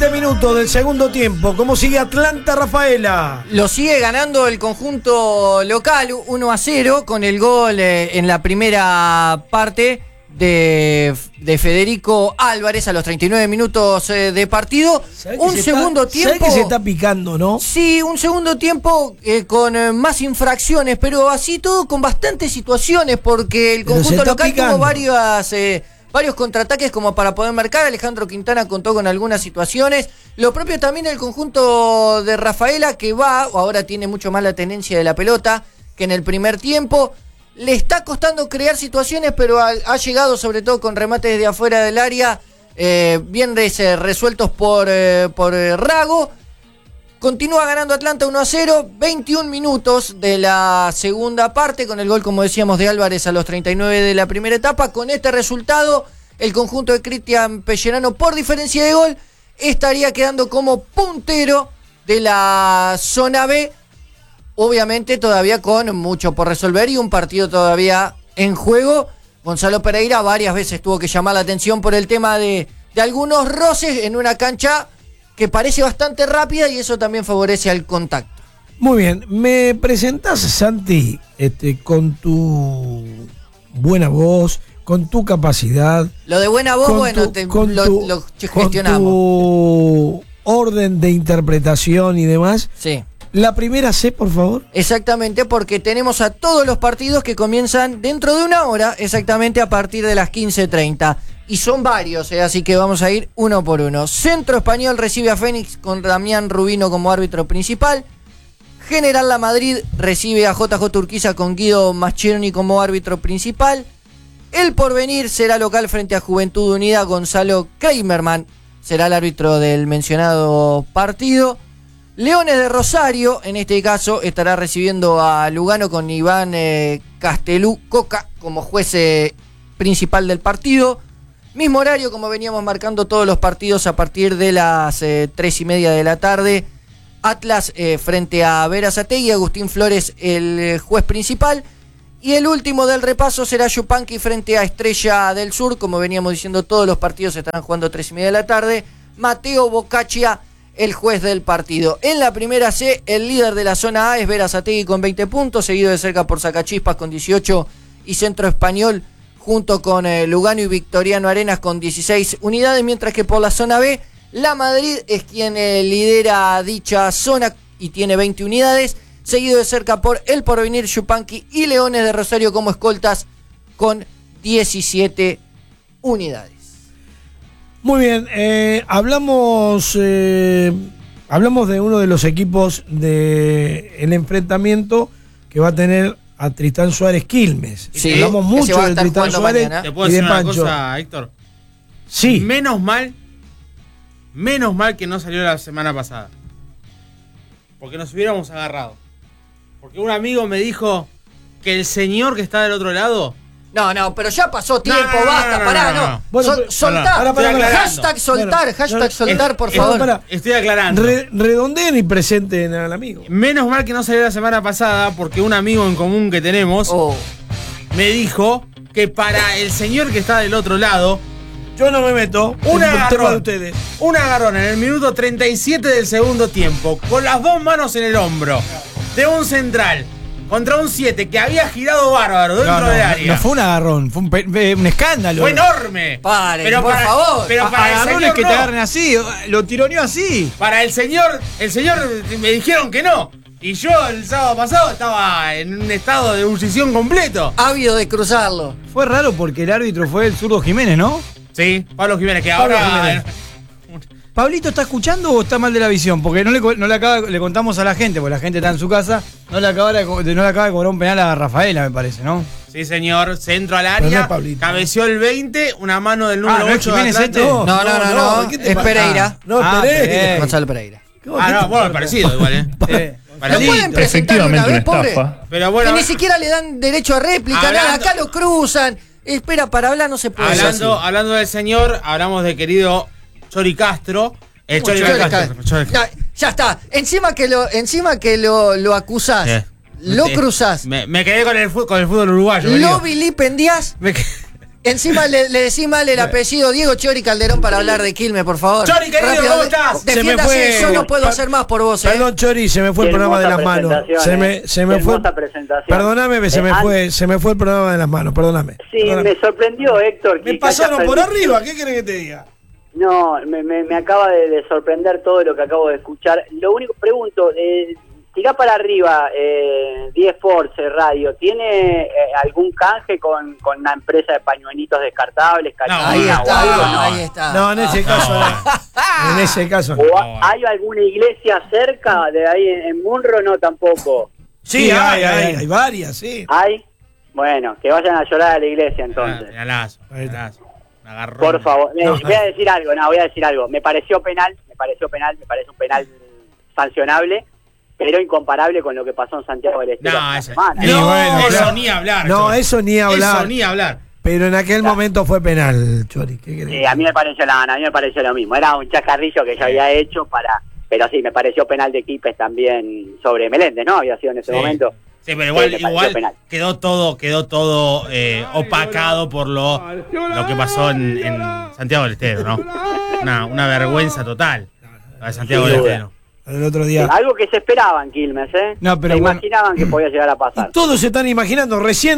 Minutos del segundo tiempo. ¿Cómo sigue Atlanta, Rafaela? Lo sigue ganando el conjunto local 1-0 con el gol en la primera parte de Federico Álvarez a los 39 minutos de partido. Un segundo tiempo. ¿Sabés que se está picando, no? Sí, un segundo tiempo con más infracciones, pero así todo con bastantes situaciones, porque el conjunto local tuvo varios contraataques como para poder marcar. Alejandro Quintana contó con algunas situaciones. Lo propio también el conjunto de Rafaela, que ahora tiene mucho más la tenencia de la pelota que en el primer tiempo. Le está costando crear situaciones, pero ha llegado sobre todo con remates de afuera del área, bien resueltos por Rago. Continúa ganando Atlanta 1-0, 21 minutos de la segunda parte, con el gol, como decíamos, de Álvarez a los 39 de la primera etapa. Con este resultado, el conjunto de Cristian Pellerano, por diferencia de gol, estaría quedando como puntero de la zona B. Obviamente todavía con mucho por resolver y un partido todavía en juego. Gonzalo Pereira varias veces tuvo que llamar la atención por el tema de algunos roces en una cancha que parece bastante rápida, y eso también favorece al contacto. Muy bien, me presentás, Santi, con tu buena voz, con tu capacidad. Lo de buena voz, lo gestionamos. Con tu orden de interpretación y demás. Sí. La primera C, por favor. Exactamente, porque tenemos a todos los partidos que comienzan dentro de una hora, exactamente a partir de las 15:30. Y son varios, así que vamos a ir uno por uno. Centro Español recibe a Fénix con Damián Rubino como árbitro principal. General La Madrid recibe a JJ Urquiza con Guido Mascheroni como árbitro principal. El Porvenir será local frente a Juventud Unida. Gonzalo Kramerman será el árbitro del mencionado partido. Leones de Rosario, en este caso, estará recibiendo a Lugano con Iván Castelú Coca como juez principal del partido. Mismo horario, como veníamos marcando todos los partidos, a partir de las 3:30 de la tarde. Atlas frente a Berazategui, Agustín Flores el juez principal. Y el último del repaso será Yupanqui frente a Estrella del Sur. Como veníamos diciendo, todos los partidos se estarán jugando a 3:30 de la tarde. Mateo Boccaccia, el juez del partido. En la primera C, el líder de la zona A es Berazategui con 20 puntos, seguido de cerca por Sacachispas con 18 y Centro Español junto con Lugano y Victoriano Arenas con 16 unidades, mientras que por la zona B, La Madrid es quien lidera dicha zona y tiene 20 unidades, seguido de cerca por El Porvenir, Yupanqui y Leones de Rosario como escoltas con 17 unidades. Muy bien, hablamos de uno de los equipos del enfrentamiento que va a tener a Tristán Suárez Quilmes. Sí, hablamos mucho de Tristán Suárez ¿Te puedo y de decir una Pancho. cosa, Héctor? Sí. Menos mal que no salió la semana pasada. Porque nos hubiéramos agarrado. Porque un amigo me dijo que el señor que está del otro lado... No, pero ya pasó tiempo, basta, pará, no. Bueno, soltar, para. hashtag soltar, soltar, por favor. Estoy aclarando. Redondeen y presenten al amigo. Menos mal que no salió la semana pasada, porque un amigo en común que tenemos me dijo que para el señor que está del otro lado... Yo no me meto. Un agarrón en el minuto 37 del segundo tiempo, con las dos manos en el hombro, de un central contra un 7 que había girado bárbaro dentro del área. No fue un agarrón, fue un escándalo. Fue enorme. Pero por favor. Pero para el agarrones señor que no. te agarren así, lo tironeó así. Para el señor me dijeron que no. Y yo el sábado pasado estaba en un estado de ebullición completo. Ávido de cruzarlo. Fue raro porque el árbitro fue el zurdo Jiménez, ¿no? Sí, Pablo Jiménez, que Pablo ahora... Jiménez. ¿Pablito está escuchando o está mal de la visión? Porque le contamos a la gente, porque la gente está en su casa, no le acaba de cobrar un penal a Rafaela, me parece, ¿no? Sí, señor, centro al Pero no área, es Pablito. cabeció el 20. Una mano del número ¿no es 8 de Jiménez Atlante. este? No, ¿qué te es pasa? Pereira. Pereira. Gonzalo Pereira. Bueno, parecido igual, ¿No Parecido. pueden presentar una vez, pobre? Pero bueno, Que ni siquiera le dan derecho a réplica, nada, acá lo cruzan. Espera, para hablar no se puede. hablando del señor, hablamos del querido Chori Castro. Chori Castro. Ya está. Encima que lo acusás, lo cruzás, Me quedé con el fútbol uruguayo. lo vilipendiás Encima le decís mal el apellido Diego Chori Calderón para hablar de Quilmes, por favor. Chori, querido, Rápido, ¿cómo estás? Se me fue. Yo no puedo hacer más por vos, Perdón, Chori, se me fue el Qué programa de las hermosa manos. Se me fue. presentación. Perdóname, se me fue el programa de las manos, perdóname. Sí, me sorprendió, Héctor. Me que pasaron hayas por permitido. arriba, ¿qué querés que te diga? No, me acaba de sorprender todo lo que acabo de escuchar. Lo único, pregunto, tirá para arriba, 10 Force Radio, ¿tiene algún canje con una empresa de pañuelitos descartables? Ahí Cañona o algo? está, No. ahí está. No, en ese caso no. En ese caso no. ¿O hay alguna iglesia cerca de ahí en Munro? No, tampoco. Sí, hay varias, sí. ¿Hay? Bueno, que vayan a llorar a la iglesia entonces. Penalazo. Ahí está. Un agarrón. Por favor, No. voy a decir algo. Me parece un penal sancionable, pero incomparable con lo que pasó en Santiago del Estero No, esta eso, semana. No, bueno, eso claro. ni hablar. No, Chori. eso ni hablar. Eso ni hablar. Pero en aquel momento fue penal, Chori. ¿Qué querés? Sí, a mí me pareció lo mismo. Era un chascarrillo que yo había hecho pero sí, me pareció penal de Quipes también sobre Meléndez, ¿no? Había sido en ese Sí. momento. Sí, pero igual, Sí, me pareció penal. quedó todo opacado por lo que pasó en Santiago del Estero, ¿no? Una vergüenza total. La de Santiago Sin del duda. Estero. El otro día. Algo que se esperaba en Quilmes, ¿eh? No, pero se bueno. imaginaban que podía llegar a pasar. Y todos se están imaginando. Recién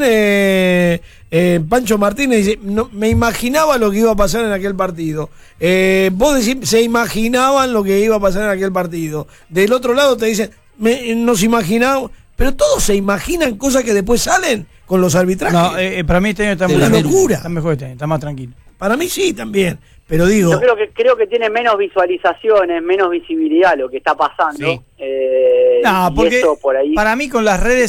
Pancho Martínez dice, no, me imaginaba lo que iba a pasar en aquel partido. Vos decís, se imaginaban lo que iba a pasar en aquel partido. Del otro lado te dicen, nos imaginamos. Pero todos se imaginan cosas que después salen con los arbitrajes. No, para mí este año está Es muy una locura. Está mejor este año, está más tranquilo. Para mí sí, también. Pero digo, Yo creo que tiene menos visualizaciones, menos visibilidad lo que está pasando. Sí. No, Y porque eso por ahí. para mí con las redes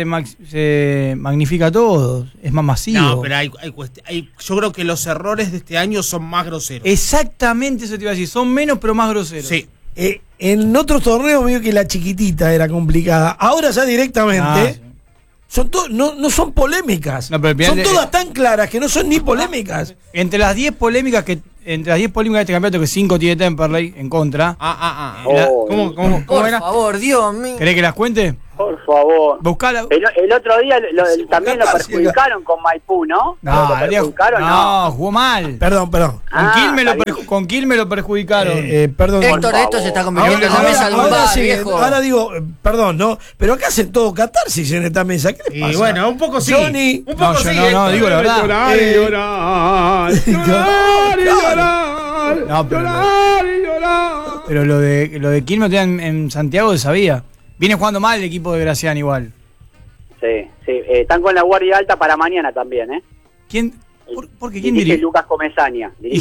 se magnifica todo, es más masivo. No, pero yo creo que los errores de este año son más groseros. Exactamente eso te iba a decir, son menos pero más groseros. Sí. en otros torneos veo que la chiquitita era complicada. Ahora ya directamente Ah, sí. son no son polémicas. No, pero el penal son de- todas tan claras que no son ni polémicas. Entre las 10 polémicas de este campeonato, que 5 tiene Temperley en contra, Oh, ¿Cómo Por era? favor, Dios mío. ¿querés que las cuente? por favor. Buscala. El otro día también lo Capaz, perjudicaron con Maipú, ¿no? ¿Lo No, perjudicaron? no, jugó mal. Perdón. Con Quilmes lo perjudicaron. Perdón. Héctor, Por esto se está favor. convirtiendo en la mesa de un bar, sí, viejo. ahora digo, perdón, ¿no? Pero acá hacen todo catarsis en esta mesa. ¿Qué le Y pasa? bueno, un poco sí. Johnny. Un poco No, sí. yo no, Héctor. digo la verdad. No, pero lo de Quilmes en Santiago se sabía. Viene jugando mal el equipo de Gracián igual. Sí. Están con la guardia alta para mañana también, ¿eh? ¿Quién? ¿Por qué? ¿Quién Dirige diría? Lucas Comesaña. Y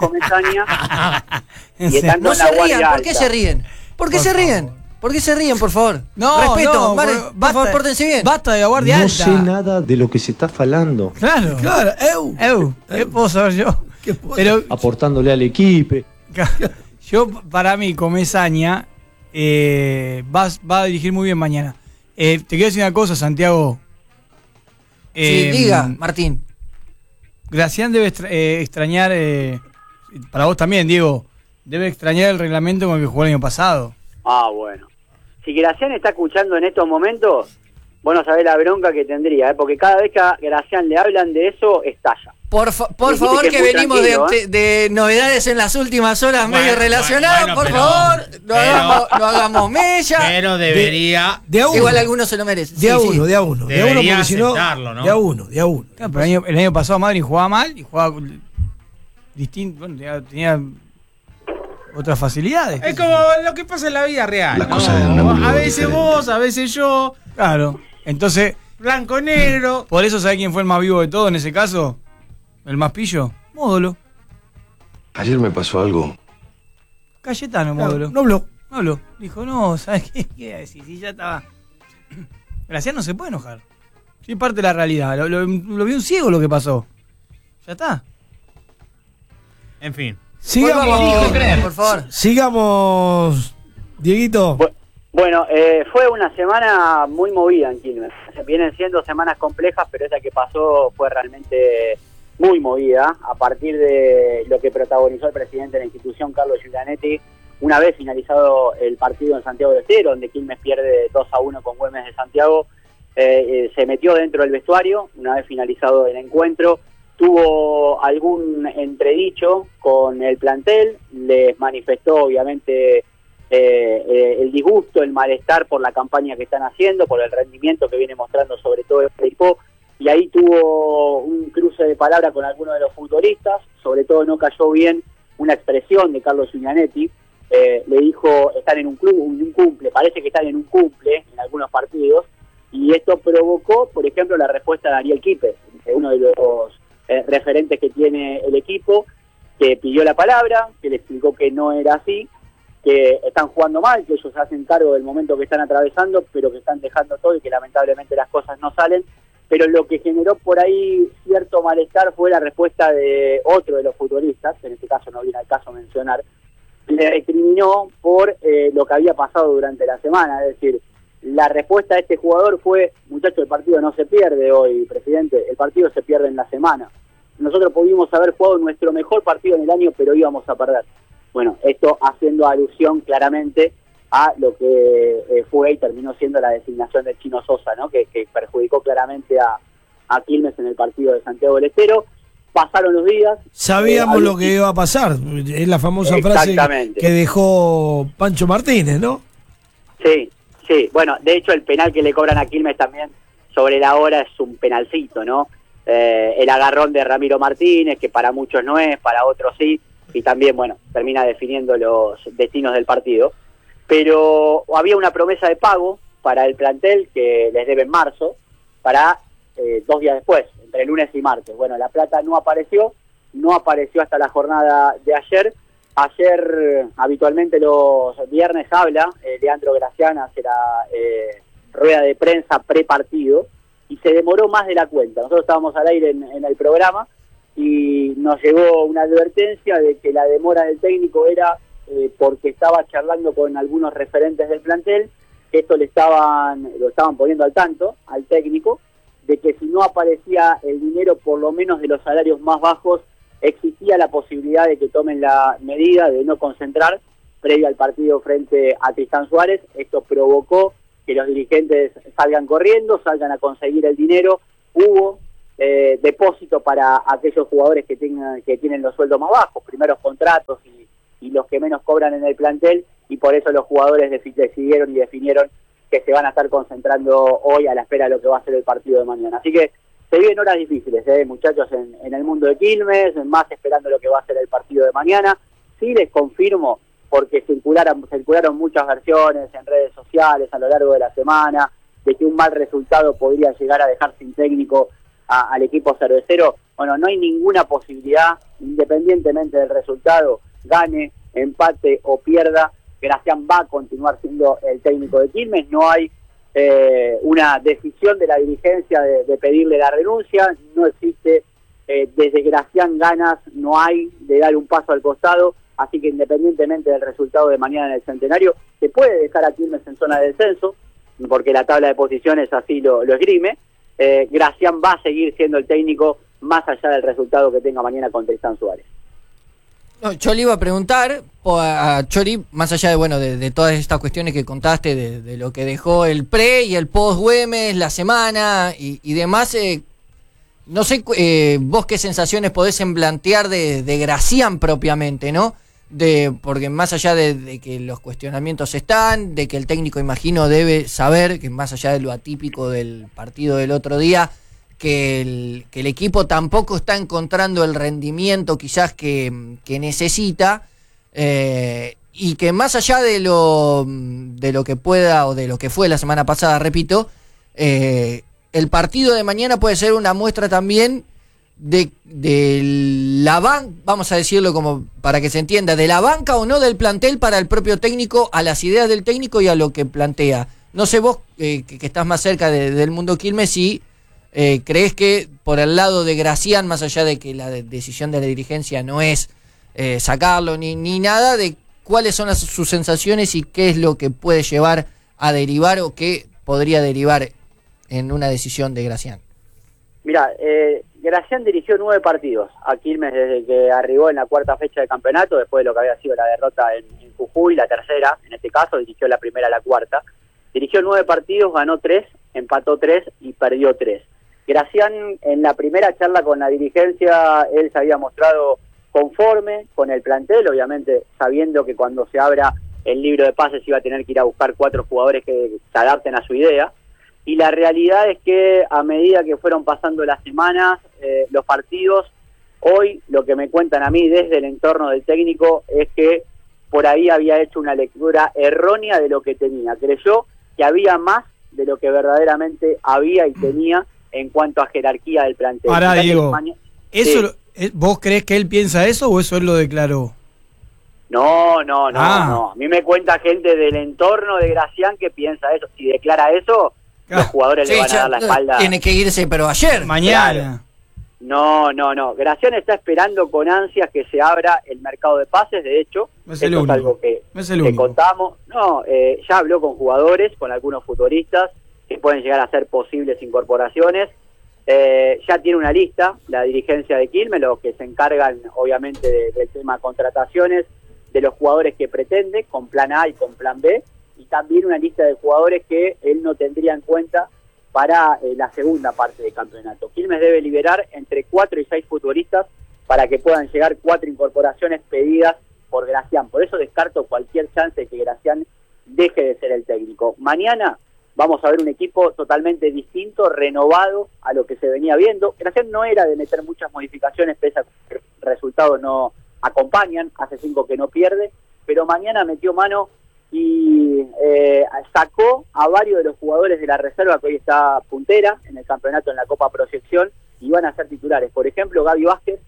están No con se la rían, guardia ¿por qué alta. se ríen? ¿Por qué Por se favor. ríen? ¿Por qué se ríen, por favor? No, Respeto, no, vale, por- por favor, pórtense bien. Basta de la guardia No alta. sé nada de lo que se está falando, Claro. Claro, ¿Qué puedo saber yo? ¿Qué puedo- Pero aportándole al equipo. yo, para mí, Comesaña va a dirigir muy bien mañana. Te quiero decir una cosa, Santiago. Sí, diga, Martín. Gracián debe extrañar, para vos también, Diego, debe extrañar el reglamento con el que jugó el año pasado. Ah, bueno. Si Gracián está escuchando en estos momentos, vos no sabés la bronca que tendría, ¿eh? Porque cada vez que a Gracián le hablan de eso, estalla. Por Dijiste favor, que que es muy venimos tranquilo, de novedades en las últimas horas Bueno, medio relacionadas. bueno, por pero- favor, no pero- hagamos mella. Pero debería. De a uno. Igual algunos se lo merecen. De a Sí, sí. uno, de a uno. De a uno, Debería porque si no. aceptarlo, ¿no? De a uno. Claro, pero el año pasado Madrid jugaba mal y jugaba distinto, bueno, tenía otras facilidades. Es como lo que pasa en la vida real. Las ¿no? cosas de un ángulo A veces diferente. vos, a veces yo. Claro. Entonces, Blanco, negro. por eso, ¿sabés quién fue el más vivo de todo en ese caso? ¿El más pillo? Módulo. Ayer me pasó algo. Cayetano, Módulo. No habló. No habló. Dijo, no, ¿sabes qué? ¿Qué iba a decir? Si ya estaba. Gracián no se puede enojar. Sí, parte de la realidad. Lo vio un ciego lo que pasó. Ya está. En fin. Sigamos. Por favor. Sigamos. Dieguito. Bueno, fue una semana muy movida en Quilmes. Vienen siendo semanas complejas, pero esa que pasó fue realmente muy movida. A partir de lo que protagonizó el presidente de la institución, Carlos Giulianetti, una vez finalizado el partido en Santiago del Estero, donde Quilmes pierde 2-1 con Güemes de Santiago, se metió dentro del vestuario, una vez finalizado el encuentro, tuvo algún entredicho con el plantel, les manifestó obviamente el disgusto, el malestar por la campaña que están haciendo, por el rendimiento que viene mostrando sobre todo el equipo, y ahí tuvo un cruce de palabras con algunos de los futbolistas. Sobre todo no cayó bien una expresión de Carlos Zunganetti. Le dijo, están en un club, un cumple, parece que están en un cumple en algunos partidos, y esto provocó, por ejemplo, la respuesta de Ariel Quipes, uno de los referentes que tiene el equipo, que pidió la palabra, que le explicó que no era así, que están jugando mal, que ellos se hacen cargo del momento que están atravesando, pero que están dejando todo y que lamentablemente las cosas no salen. Pero lo que generó por ahí cierto malestar fue la respuesta de otro de los futbolistas, en este caso no viene al caso mencionar, le recriminó por lo que había pasado durante la semana. Es decir, la respuesta de este jugador fue: muchachos, el partido no se pierde hoy, presidente, el partido se pierde en la semana. Nosotros pudimos haber jugado nuestro mejor partido en el año, pero íbamos a perder. Bueno, esto haciendo alusión claramente a lo que fue y terminó siendo la designación del Chino Sosa, ¿no? Que perjudicó claramente a Quilmes en el partido de Santiago del Estero. Pasaron los días. Sabíamos lo que iba a pasar. Es la famosa frase que dejó Pancho Martínez, ¿no? Sí, sí. Bueno, de hecho el penal que le cobran a Quilmes también sobre la hora es un penalcito, ¿no? El agarrón de Ramiro Martínez, que para muchos no es, para otros sí, y también, bueno, termina definiendo los destinos del partido. Pero había una promesa de pago para el plantel que les debe en marzo, para 2 días después, entre lunes y martes. Bueno, la plata no apareció hasta la jornada de ayer. Ayer, habitualmente los viernes habla Leandro Gracián, hace la rueda de prensa pre-partido, y se demoró más de la cuenta. Nosotros estábamos al aire en el programa y nos llegó una advertencia de que la demora del técnico era porque estaba charlando con algunos referentes del plantel, que esto lo estaban poniendo al tanto al técnico, de que si no aparecía el dinero, por lo menos de los salarios más bajos, existía la posibilidad de que tomen la medida de no concentrar previo al partido frente a Tristán Suárez. Esto provocó que los dirigentes salgan corriendo, salgan a conseguir el dinero. Hubo depósito para aquellos jugadores que tienen los sueldos más bajos, primeros contratos y los que menos cobran en el plantel, y por eso los jugadores decidieron y definieron que se van a estar concentrando hoy a la espera de lo que va a ser el partido de mañana. Así que se vienen horas difíciles, muchachos, en el mundo de Quilmes, más esperando lo que va a ser el partido de mañana. Sí les confirmo, porque circularon muchas versiones en redes sociales a lo largo de la semana, de que un mal resultado podría llegar a dejar sin técnico al equipo cervecero. Bueno, no hay ninguna posibilidad, independientemente del resultado, gane, empate o pierda, Gracián va a continuar siendo el técnico de Quilmes. No hay una decisión de la dirigencia de pedirle la renuncia, no existe desde Gracián ganas, no hay de dar un paso al costado, así que independientemente del resultado de mañana en el Centenario, se puede dejar a Quilmes en zona de descenso, porque la tabla de posiciones así lo esgrime. Gracián va a seguir siendo el técnico más allá del resultado que tenga mañana contra Tristán Suárez. No, yo le iba a preguntar a Chori, más allá de todas estas cuestiones que contaste, de lo que dejó el pre y el post Güemes, la semana y demás, no sé vos qué sensaciones podés semblantear de Gracián propiamente, ¿no? Porque más allá de que los cuestionamientos están, de que el técnico, imagino, debe saber que más allá de lo atípico del partido del otro día, que el equipo tampoco está encontrando el rendimiento quizás que necesita, y que más allá de lo que pueda o de lo que fue la semana pasada, repito, el partido de mañana puede ser una muestra también de la banca, vamos a decirlo como para que se entienda, de la banca o no del plantel para el propio técnico, a las ideas del técnico y a lo que plantea. No sé vos, que estás más cerca del mundo Quilmes, si crees que por el lado de Gracián, más allá de que la decisión de la dirigencia no es sacarlo ni nada, de cuáles son sus sensaciones y qué es lo que puede llevar a derivar o qué podría derivar en una decisión de Gracián. Mira, Gracián dirigió 9 partidos a Quilmes desde que arribó en la 4ª fecha de campeonato, después de lo que había sido la derrota en Jujuy, la tercera, en este caso, dirigió la primera a la 4ª. Dirigió 9 partidos, ganó 3, empató 3 y perdió 3. Gracián, en la primera charla con la dirigencia, él se había mostrado conforme con el plantel, obviamente sabiendo que cuando se abra el libro de pases iba a tener que ir a buscar 4 jugadores que se adapten a su idea. Y la realidad es que a medida que fueron pasando las semanas, los partidos, hoy lo que me cuentan a mí desde el entorno del técnico es que por ahí había hecho una lectura errónea de lo que tenía. Creyó que había más de lo que verdaderamente había y tenía en cuanto a jerarquía del plantel. Pará, Diego, Sí. ¿vos creés que él piensa eso o eso él lo declaró? No. Ah. A mí me cuenta gente del entorno de Gracián que piensa eso. Si declara eso, Claro. los jugadores le van a dar la espalda. Tiene que irse, pero ayer. Mañana. No. Gracián está esperando con ansias que se abra el mercado de pases. De hecho, No es el esto único. es algo que único. contamos. Ya habló con jugadores, con algunos futuristas que pueden llegar a ser posibles incorporaciones. Ya tiene una lista la dirigencia de Quilmes, los que se encargan obviamente del tema contrataciones, de los jugadores que pretende, con plan A y con plan B, y también una lista de jugadores que él no tendría en cuenta para la segunda parte del campeonato. Quilmes debe liberar entre 4 y 6 futbolistas para que puedan llegar 4 incorporaciones pedidas por Gracián. Por eso descarto cualquier chance de que Gracián deje de ser el técnico. Mañana vamos a ver un equipo totalmente distinto, renovado a lo que se venía viendo. Gracián no era de meter muchas modificaciones, pese a que los resultados no acompañan, hace 5 que no pierde, pero mañana metió mano y sacó a varios de los jugadores de la reserva que hoy está puntera en el campeonato en la Copa Proyección y van a ser titulares. Por ejemplo, Gaby Vázquez,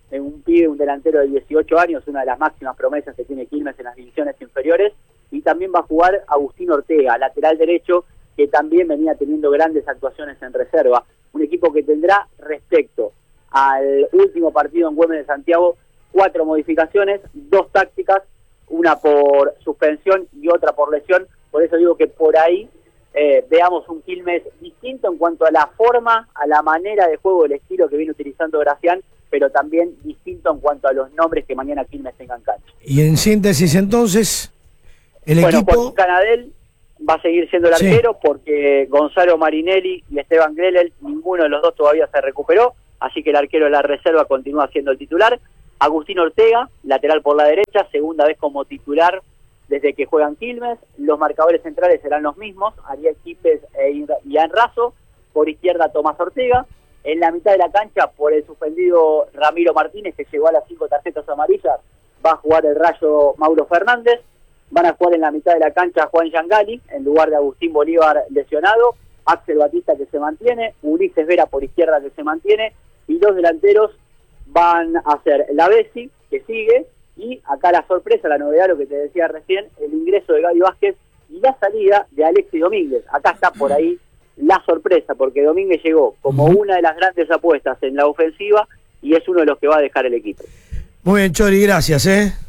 un delantero de 18 años, una de las máximas promesas que tiene Quilmes en las divisiones inferiores, y también va a jugar Agustín Ortega, lateral derecho, que también venía teniendo grandes actuaciones en reserva. Un equipo que tendrá, respecto al último partido en Güemes de Santiago, 4 modificaciones, 2 tácticas, una por suspensión y otra por lesión. Por eso digo que por ahí veamos un Quilmes distinto en cuanto a la forma, a la manera de juego, el estilo que viene utilizando Gracián, pero también distinto en cuanto a los nombres que mañana Quilmes tenga en cancha. Y en síntesis entonces, el equipo... Joaquín Canadel va a seguir siendo el arquero porque Gonzalo Marinelli y Esteban Grelel, ninguno de los dos todavía se recuperó, así que el arquero de la reserva continúa siendo el titular. Agustín Ortega, lateral por la derecha, segunda vez como titular desde que juegan Quilmes. Los marcadores centrales serán los mismos, Ariel Quipes e Ian Razo. Por izquierda, Tomás Ortega. En la mitad de la cancha, por el suspendido Ramiro Martínez, que llegó a las 5 tarjetas amarillas, va a jugar el Rayo Mauro Fernández. Van a jugar en la mitad de la cancha Juan Yangali, en lugar de Agustín Bolívar lesionado. Axel Batista, que se mantiene. Ulises Vera por izquierda, que se mantiene. Y los delanteros van a ser la Bessi, que sigue, y acá la sorpresa, la novedad, lo que te decía recién, el ingreso de Gaby Vázquez y la salida de Alexis Domínguez. Acá está por ahí la sorpresa, porque Domínguez llegó como una de las grandes apuestas en la ofensiva y es uno de los que va a dejar el equipo. Muy bien, Chori, gracias,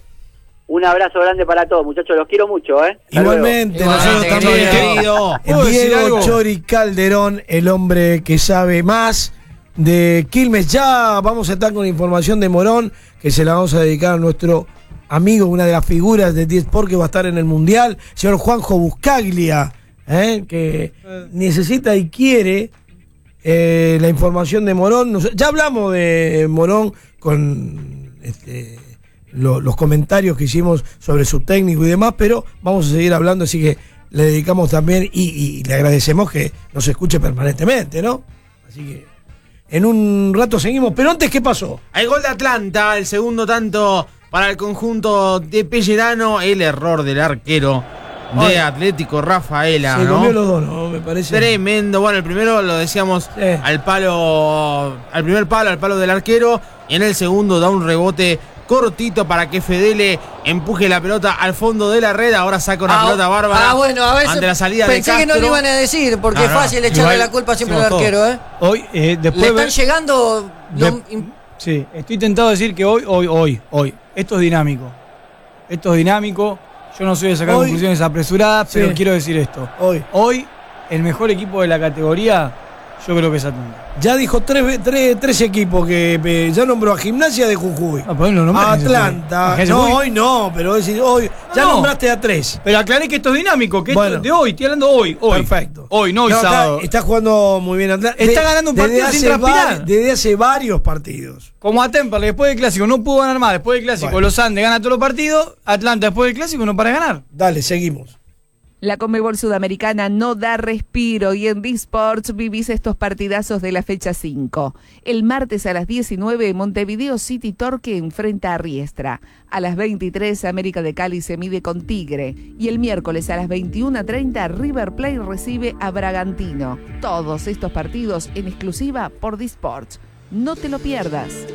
Un abrazo grande para todos, muchachos, los quiero mucho, Hasta Igualmente, luego. nosotros también. querido. ¿Puedo decir Diego algo? Chori Calderón, el hombre que sabe más de Quilmes. Ya vamos a estar con información de Morón, que se la vamos a dedicar a nuestro amigo, una de las figuras de T-Sport que va a estar en el Mundial, señor Juanjo Buscaglia, que necesita y quiere la información de Morón. Ya hablamos de Morón con los comentarios que hicimos sobre su técnico y demás, pero vamos a seguir hablando, así que le dedicamos también y le agradecemos que nos escuche permanentemente, ¿no? Así que en un rato seguimos, pero antes, ¿qué pasó? Hay gol de Atlanta, el segundo tanto para el conjunto de Pellerano, el error del arquero de Atlético Rafaela, Se ¿no? comió los dos, ¿no? Me parece. Tremendo. Bueno, el primero lo decíamos Sí. al primer palo, al palo del arquero, y en el segundo da un rebote cortito para que Fedele empuje la pelota al fondo de la red. Ahora saca una pelota bárbara. Bueno, a veces ante la salida pensé de que no Castro. lo iban a decir, porque No, es no. fácil echarle Igual la culpa siempre al hicimos arquero, todo. Hoy, Le después están llegando... Sí, estoy tentado a decir que hoy, esto es dinámico. Esto es dinámico. Yo no soy de sacar Hoy- conclusiones apresuradas, pero Sí. quiero decir esto. Hoy. Hoy, el mejor equipo de la categoría Yo creo que es Atlanta. Ya dijo tres equipos que ya nombró a Gimnasia de Jujuy. Ah, pues no a Atlanta. No, hoy no, pero decir, hoy ya nombraste a 3. Pero aclaré que esto es dinámico, que bueno, esto de hoy, estoy hablando hoy. Perfecto. Hoy, no hoy sábado. Está jugando muy bien Atlanta. Está ganando un partido sin transpirar. Desde hace varios partidos. Como a Temperley después del Clásico no pudo ganar más, después del Clásico los Andes gana todos los partidos, Atlanta después del Clásico no para de ganar. Dale, seguimos. La Conmebol Sudamericana no da respiro y en D-Sports vivís estos partidazos de la fecha 5. El martes a las 19, Montevideo City Torque enfrenta a Riestra. A las 23, América de Cali se mide con Tigre. Y el miércoles a las 21:30, River Plate recibe a Bragantino. Todos estos partidos en exclusiva por D-Sports. No te lo pierdas.